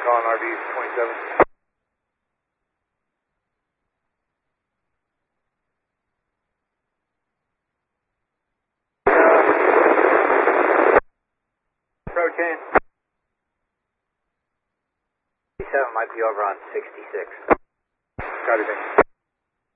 calling RV 27. Approach in. 7 might be over on 66. Copy, thank you.